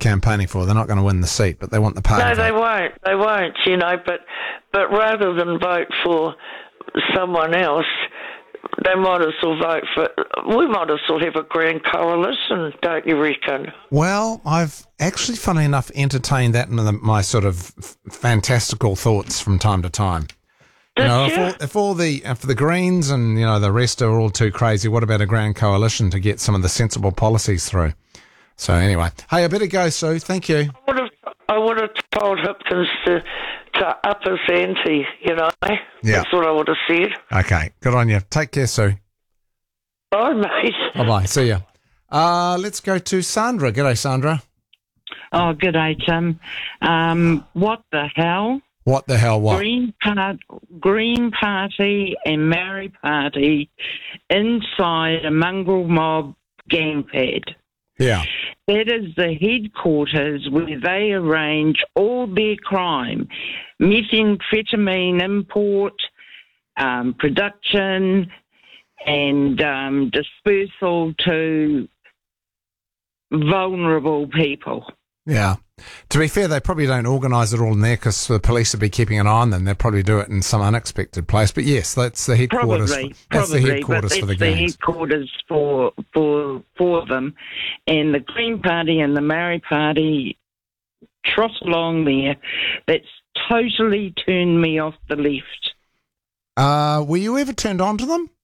campaigning for. They're not going to win the seat, but they want the party. No, vote. they won't. They won't, But rather than vote for someone else, they might as well vote for... We might as well have a grand coalition, don't you reckon? Well, I've actually, funnily enough, entertained that in my sort of fantastical thoughts from time to time. Did you? If the Greens and the rest are all too crazy, what about a grand coalition to get some of the sensible policies through? So anyway, hey, I better go, Sue. Thank you. I would have told Hipkins to up his ante, Yeah. That's what I would have said. Okay, good on you. Take care, Sue. Bye, mate. Bye-bye. See ya. Let's go to Sandra. G'day, Sandra. Oh, g'day, Tim. What the hell? What the hell, what? Green Party and Maori Party inside a mongrel mob gang pad. Yeah. That is the headquarters where they arrange all their crime, methamphetamine import, production, and dispersal to vulnerable people. Yeah. To be fair, they probably don't organise it all in there because the police would be keeping an eye on them. They'll probably do it in some unexpected place. But yes, that's the headquarters. That's the headquarters for the gangs. The headquarters for them, and the Green Party and the Maori Party trot along there. That's totally turned me off the left. Were you ever turned on to them?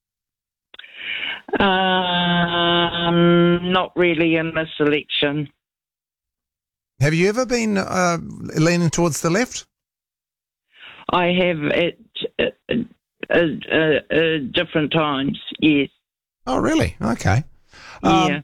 Not really in this election. Have you ever been leaning towards the left? I have at different times, yes. Oh, really? Okay. But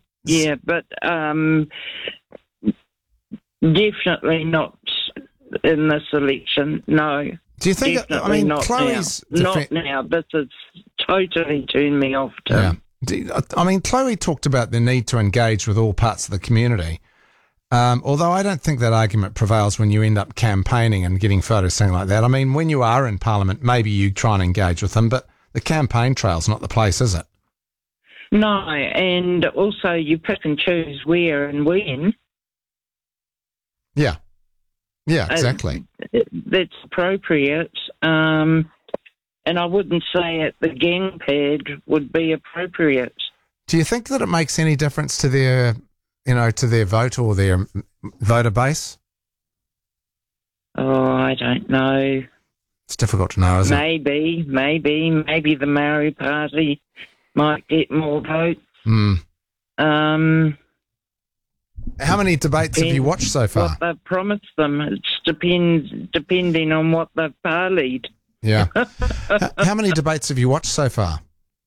definitely not in this election, no. Do you think, definitely not Chloe's... Not now. This has totally turned me off, Tim. Yeah. Chloe talked about the need to engage with all parts of the community. Although I don't think that argument prevails when you end up campaigning and getting photos, something like that. I mean, when you are in Parliament, maybe you try and engage with them, but the campaign trail's not the place, is it? No, and also you pick and choose where and when. Yeah. Yeah, exactly. That's appropriate. And I wouldn't say at the gang pad would be appropriate. Do you think that it makes any difference to their vote or their voter base? Oh, I don't know. It's difficult to know, isn't it? Maybe the Maori Party might get more votes. How many debates have you watched so far? What they've promised them. It's depending on what they've parleyed. Yeah. How many debates have you watched so far?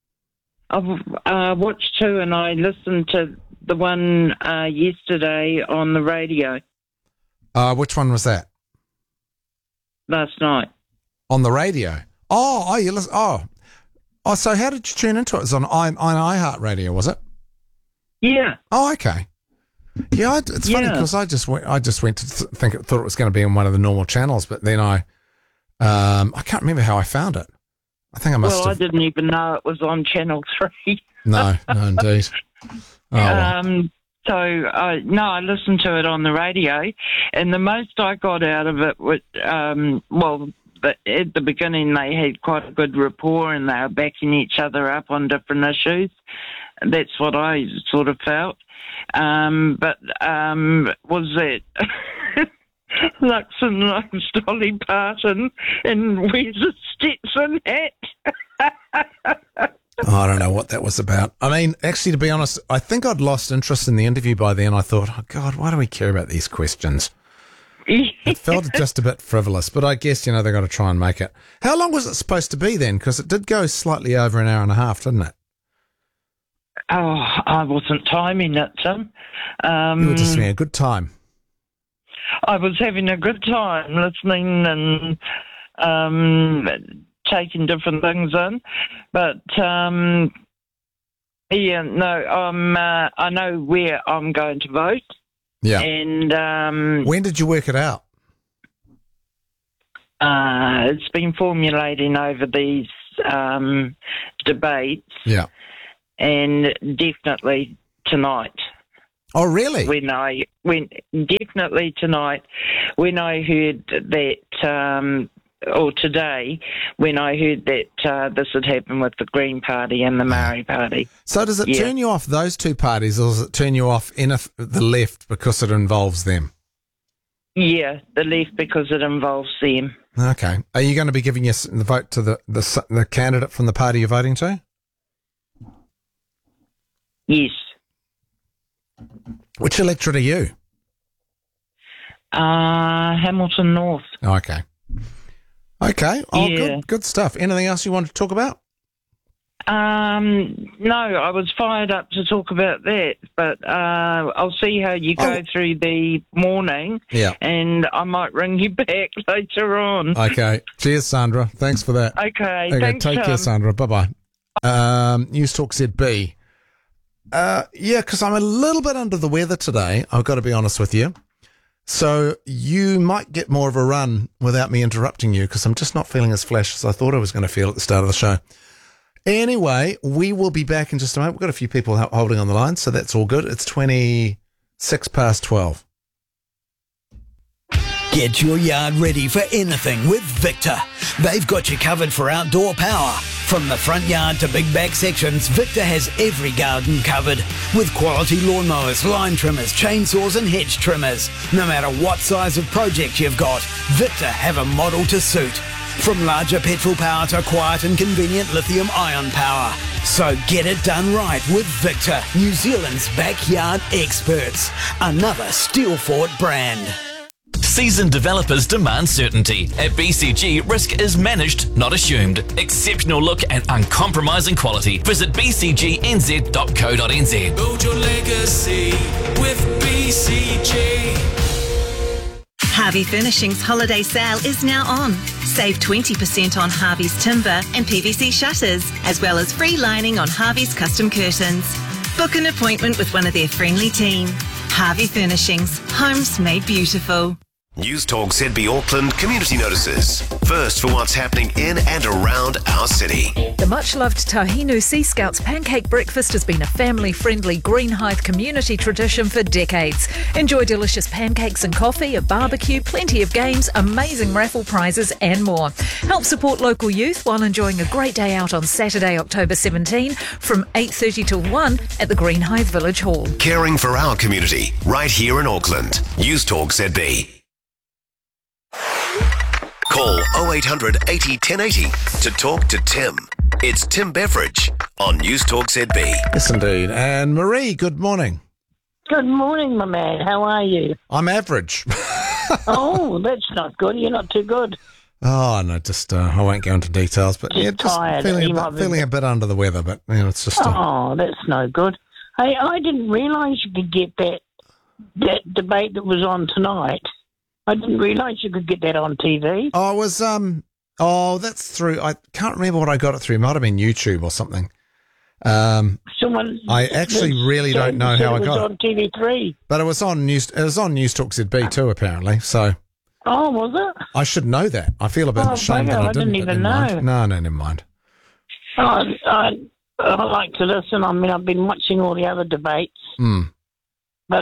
I've watched two, and I listened to the one yesterday on the radio. Which one was that? Last night. On the radio? You listen. Oh, so how did you tune into it? It was on iHeartRadio, was it? Yeah. Oh, okay. Yeah, it's funny because I just went to thought it was going to be on one of the normal channels, but then I can't remember how I found it. I think I must. Well, I didn't even know it was on Channel 3. No, indeed. I listened to it on the radio, and the most I got out of it was, at the beginning they had quite a good rapport and they were backing each other up on different issues. That's what I sort of felt. Was it Luxon loves Dolly Parton and wears a Stetson hat? I don't know what that was about. I mean, actually, to be honest, I think I'd lost interest in the interview by then. I thought, oh, God, why do we care about these questions? It felt just a bit frivolous, but I guess, they've got to try and make it. How long was it supposed to be then? Because it did go slightly over an hour and a half, didn't it? Oh, I wasn't timing it, Tim. You were just having a good time. I was having a good time listening and taking different things in. But, I know where I'm going to vote. Yeah. And when did you work it out? It's been formulating over these debates. Yeah. And definitely tonight. Oh, really? Definitely tonight, when I heard that, or today, when I heard that this had happened with the Green Party and the Maori Party. So does it turn you off those two parties, or does it turn you off the left because it involves them? Yeah, the left because it involves them. Okay. Are you going to be giving the vote to the candidate from the party you're voting to? Yes. Which electorate are you? Hamilton North. Oh, okay. Okay. Oh, Yeah. good stuff. Anything else you want to talk about? No, I was fired up to talk about that, but I'll see how you go through the morning. Yeah. And I might ring you back later on. Okay. Cheers, Sandra. Thanks for that. Okay. Take care, Tom. Sandra. Bye-bye. News Talk ZB. Yeah, because I'm a little bit under the weather today, I've got to be honest with you. So you might get more of a run without me interrupting you, because I'm just not feeling as flash as I thought I was going to feel at the start of the show. Anyway, we will be back in just a moment. We've got a few people holding on the line, so that's all good. It's 12:26. Get your yard ready for anything with Victor. They've got you covered for outdoor power. From the front yard to big back sections, Victor has every garden covered. With quality lawnmowers, line trimmers, chainsaws and hedge trimmers. No matter what size of project you've got, Victor have a model to suit. From larger petrol power to quiet and convenient lithium-ion power. So get it done right with Victor, New Zealand's backyard experts. Another Steelfort brand. Seasoned developers demand certainty. At BCG, risk is managed, not assumed. Exceptional look and uncompromising quality. Visit bcgnz.co.nz. Build your legacy with BCG. Harvey Furnishings holiday sale is now on. Save 20% on Harvey's timber and PVC shutters, as well as free lining on Harvey's custom curtains. Book an appointment with one of their friendly team. Harvey Furnishings, homes made beautiful. News Talk ZB Auckland community notices. First for what's happening in and around our city. The much-loved Tahinu Sea Scouts pancake breakfast has been a family-friendly Greenhithe community tradition for decades. Enjoy delicious pancakes and coffee, a barbecue, plenty of games, amazing raffle prizes and more. Help support local youth while enjoying a great day out on Saturday, October 17 from 8:30 till 1 at the Greenhithe Village Hall. Caring for our community right here in Auckland. News Talk ZB. Call 0800 80 1080 to talk to Tim. It's Tim Beveridge on News Talk ZB. Yes, indeed. And Marie, good morning. Good morning, my man. How are you? I'm average. Oh, that's not good. You're not too good. Oh, no, just I won't go into details, but Just tired. feeling a bit under the weather, but it's just... Oh, that's no good. Hey, I didn't realise you could get that debate that was on tonight. I didn't realise you could get that on TV. Oh, it was, that's through, I can't remember what I got it through. It might have been YouTube or something. Someone. I actually really don't know how I got it. It was on TV3. But it was on News Talk ZB too, apparently, so... Oh, was it? I should know that. I feel a bit ashamed that I didn't. I didn't even know. No, never mind. I like to listen. I mean, I've been watching all the other debates. But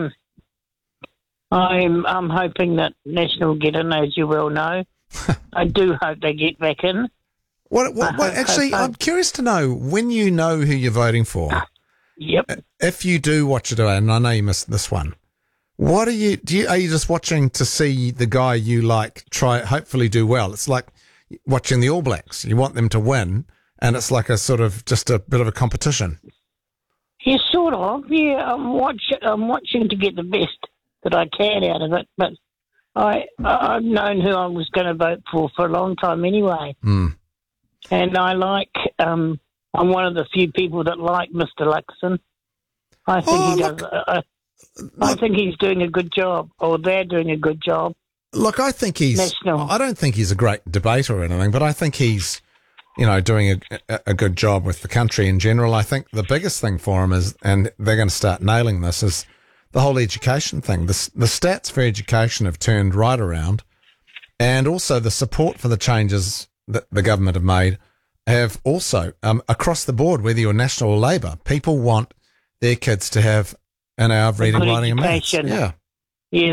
I'm hoping that National get in, as you well know. I do hope they get back in. I'm curious to know, when you know who you're voting for. Yep. If you do watch it, and I know you missed this one, what are you just watching to see the guy you like hopefully do well? It's like watching the All Blacks. You want them to win, and it's like a sort of just a bit of a competition. Yeah, sort of. Yeah, I'm watching to get the best that I can out of it, but I've known who I was going to vote for a long time anyway. And I like, I'm one of the few people that like Mr. Luxon. I think I think he's doing a good job, or they're doing a good job. Look, I think I don't think he's a great debater or anything, but I think he's, doing a good job with the country in general. I think the biggest thing for him is, and they're going to start nailing this, is the whole education thing. The stats for education have turned right around, and also the support for the changes that the government have made have also, across the board, whether you're National or Labour, people want their kids to have And our reading, good writing, and maths. education. Yeah.